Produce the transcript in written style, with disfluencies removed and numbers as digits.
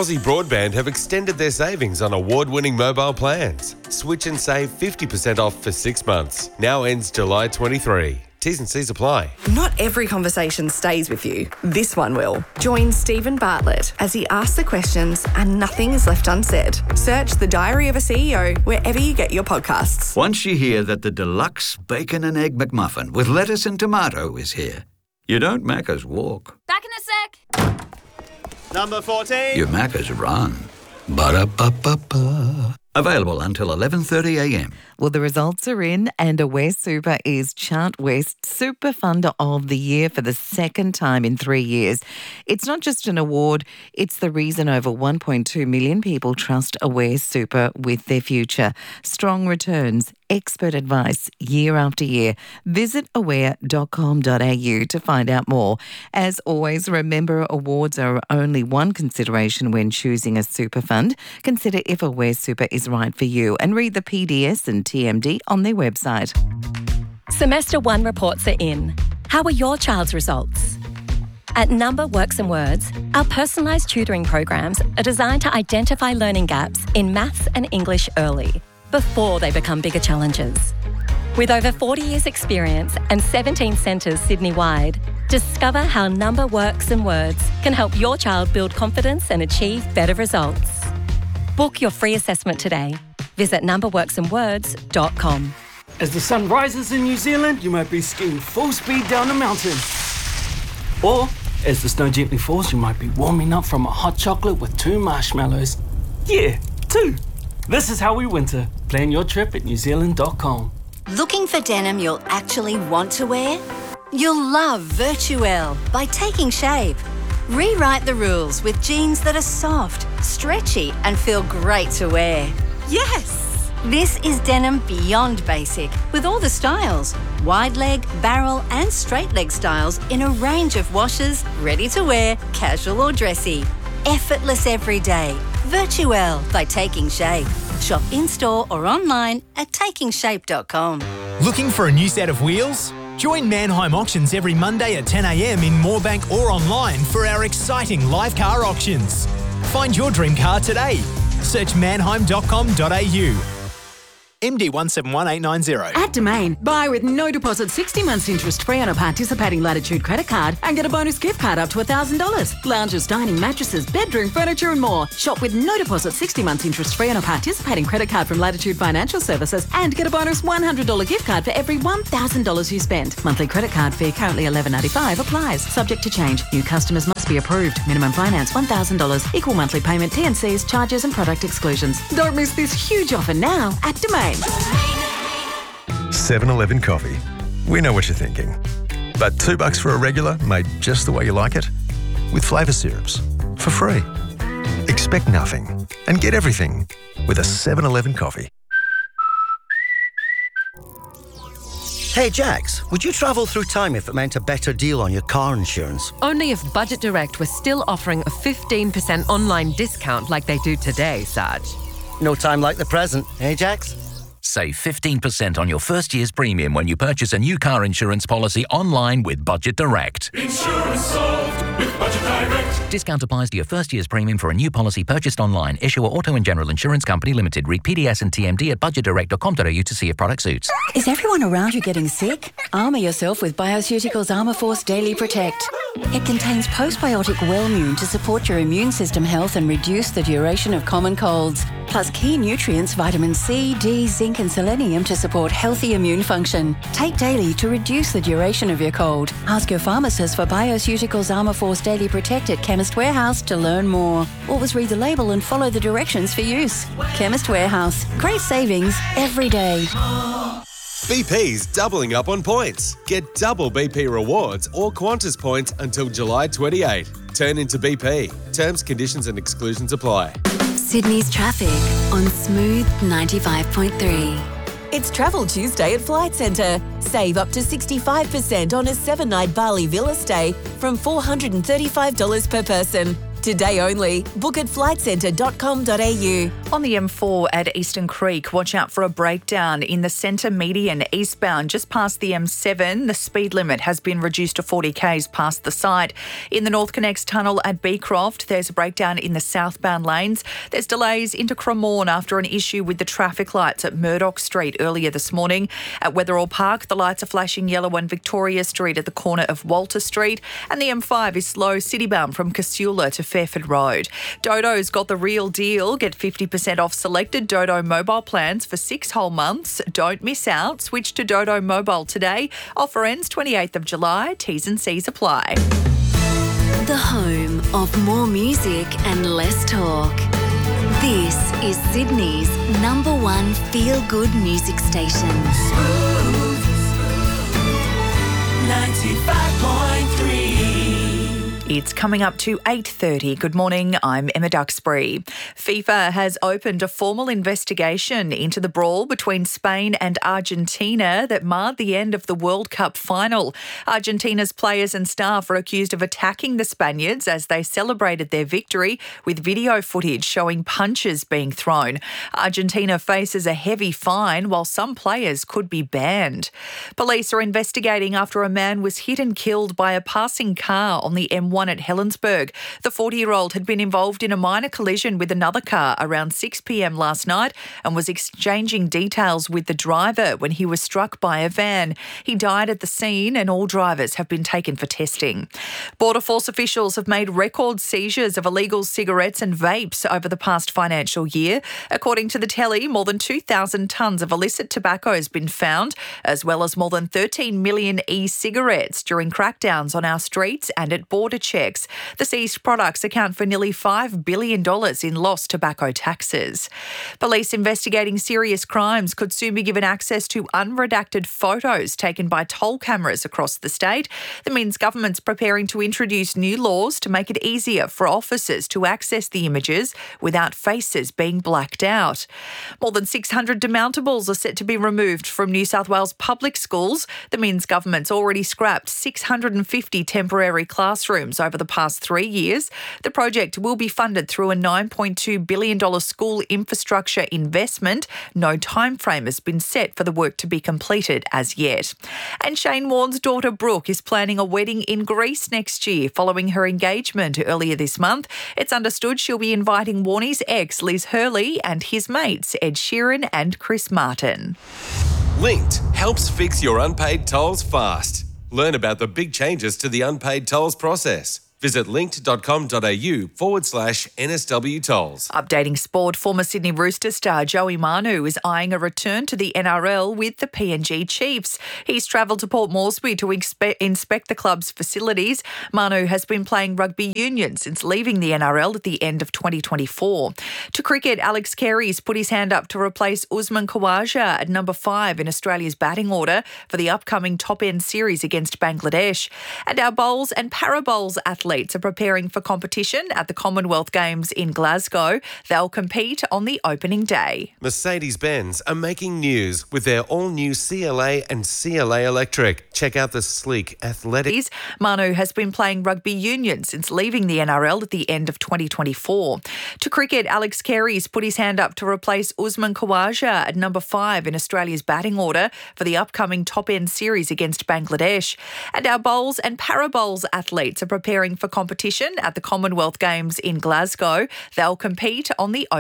Aussie Broadband have extended their savings on award-winning mobile plans. Switch and save 50% off for 6 months. Now ends July 23. T's and C's apply. Not every conversation stays with you. This one will. Join Stephen Bartlett as he asks the questions and nothing is left unsaid. Search The Diary of a CEO wherever you get your podcasts. Once you hear that the deluxe bacon and egg McMuffin with lettuce and tomato is here, you don't Macca's walk. Back in a sec. Number 14. You Macca's run. Ba-da-ba-ba-ba. Available until 11:30am. Well, the results are in and Aware Super is Chart West Super Funder of the Year for the second time in 3 years. It's not just an award, it's the reason over 1.2 million people trust Aware Super with their future. Strong returns, expert advice year after year. Visit aware.com.au to find out more. As always, remember awards are only one consideration when choosing a super fund. Consider if Aware Super is right for you and read the PDS and TMD on their website. Semester 1 reports are in. How are your child's results? At Number Works and Words, our personalised tutoring programs are designed to identify learning gaps in maths and English early, before they become bigger challenges. With over 40 years' experience and 17 centres Sydney-wide, discover how Number Works and Words can help your child build confidence and achieve better results. Book your free assessment today. Visit numberworksandwords.com. As the sun rises in New Zealand, you might be skiing full speed down a mountain. Or, as the snow gently falls, you might be warming up from a hot chocolate with 2 marshmallows. Yeah, 2. This is how we winter. Plan your trip at newzealand.com. Looking for denim you'll actually want to wear? You'll love Virtuelle by Taking Shape. Rewrite the rules with jeans that are soft, stretchy and feel great to wear. Yes! This is denim beyond basic with all the styles. Wide leg, barrel and straight leg styles in a range of washes, ready to wear, casual or dressy. Effortless every day. Virtuelle by Taking Shape. Shop in-store or online at takingshape.com. Looking for a new set of wheels? Join Mannheim Auctions every Monday at 10am in Moorebank or online for our exciting live car auctions. Find your dream car today. Search mannheim.com.au. MD 171890. At Domain, buy with no deposit 60 months interest free on a participating Latitude credit card and get a bonus gift card up to $1,000. Lounges, dining, mattresses, bedroom, furniture and more. Shop with no deposit 60 months interest free on a participating credit card from Latitude Financial Services and get a bonus $100 gift card for every $1,000 you spend. Monthly credit card fee currently $11.95 applies. Subject to change. New customers must be approved. Minimum finance $1,000. Equal monthly payment, T&Cs, charges and product exclusions. Don't miss this huge offer now at Domain. 7-Eleven coffee. We know what you're thinking. But $2 for a regular made just the way you like it? With flavour syrups. For free. Expect nothing and get everything with a 7-Eleven coffee. Hey Jax, would you travel through time if it meant a better deal on your car insurance? Only if Budget Direct was still offering a 15% online discount like they do today, Sarge. No time like the present, eh Jax? Save 15% on your first year's premium when you purchase a new car insurance policy online with Budget Direct. Insurance solved with Budget Direct. Discount applies to your first year's premium for a new policy purchased online. Issuer Auto and General Insurance Company Limited. Read PDS and TMD at budgetdirect.com.au to see if product suits. Is everyone around you getting sick? Armour yourself with Bioceuticals Armour Force Daily Protect. It contains postbiotic Wellmune to support your immune system health and reduce the duration of common colds. Plus key nutrients vitamin C, D, zinc and selenium to support healthy immune function. Take daily to reduce the duration of your cold. Ask your pharmacist for Bioceuticals Armour Force Daily Protect at Chemist Warehouse to learn more. Always read the label and follow the directions for use. Chemist Warehouse. Great savings every day. BP's doubling up on points. Get double BP rewards or Qantas points until July 28. Turn into BP. Terms, conditions and exclusions apply. Sydney's traffic on Smooth 95.3. It's Travel Tuesday at Flight Centre. Save up to 65% on a 7-night Bali villa stay from $435 per person. Today only. Book at flightcentre.com.au. On the M4 at Eastern Creek, watch out for a breakdown in the centre median eastbound just past the M7. The speed limit has been reduced to 40 k's past the site. In the North Connects tunnel at Beecroft, there's a breakdown in the southbound lanes. There's delays into Cremorne after an issue with the traffic lights at Murdoch Street earlier this morning. At Wetherall Park, the lights are flashing yellow on Victoria Street at the corner of Walter Street, and the M5 is slow citybound from Casula to Fairford Road. Dodo's got the real deal. Get 50% off selected Dodo mobile plans for 6 whole months. Don't miss out. Switch to Dodo Mobile today. Offer ends 28th of July. T's and C's apply. The home of more music and less talk. This is Sydney's #1 feel-good music station. 95.3. It's coming up to 8:30. Good morning, I'm Emma Duxbury. FIFA has opened a formal investigation into the brawl between Spain and Argentina that marred the end of the World Cup final. Argentina's players and staff are accused of attacking the Spaniards as they celebrated their victory, with video footage showing punches being thrown. Argentina faces a heavy fine, while some players could be banned. Police are investigating after a man was hit and killed by a passing car on the M1 at Helensburgh. The 40-year-old had been involved in a minor collision with another car around 6 p.m. last night and was exchanging details with the driver when he was struck by a van. He died at the scene and all drivers have been taken for testing. Border Force officials have made record seizures of illegal cigarettes and vapes over the past financial year. According to the Telly, more than 2,000 tonnes of illicit tobacco has been found, as well as more than 13 million e-cigarettes during crackdowns on our streets and at border checks. The seized products account for nearly $5 billion in lost tobacco taxes. Police investigating serious crimes could soon be given access to unredacted photos taken by toll cameras across the state. That means government's preparing to introduce new laws to make it easier for officers to access the images without faces being blacked out. More than 600 demountables are set to be removed from New South Wales public schools. That means government's already scrapped 650 temporary classrooms over the past 3 years. The project will be funded through a $9.2 billion school infrastructure investment. No timeframe has been set for the work to be completed as yet. And Shane Warne's daughter Brooke is planning a wedding in Greece next year following her engagement earlier this month. It's understood she'll be inviting Warnie's ex Liz Hurley and his mates Ed Sheeran and Chris Martin. Linked helps fix your unpaid tolls fast. Learn about the big changes to the unpaid tolls process. Visit linked.com.au/NSW tolls. Updating sport, former Sydney Roosters star Joey Manu is eyeing a return to the NRL with the PNG Chiefs. He's travelled to Port Moresby to inspect the club's facilities. Manu has been playing rugby union since leaving the NRL at the end of 2024. To cricket, Alex Carey's put his hand up to replace Usman Khawaja at number 5 in Australia's batting order for the upcoming top-end series against Bangladesh. And our bowls and para-bowls athletes are preparing for competition at the Commonwealth Games in Glasgow. They'll compete on the opening day. Mercedes-Benz are making news with their all-new CLA and CLA Electric. Check out the sleek, athletic... Manu has been playing rugby union since leaving the NRL at the end of 2024. To cricket, Alex Carey's put his hand up to replace Usman Khawaja at number 5 in Australia's batting order for the upcoming top-end series against Bangladesh. And our bowls and para-bowls athletes are preparing for competition at the Commonwealth Games in Glasgow. They'll compete on the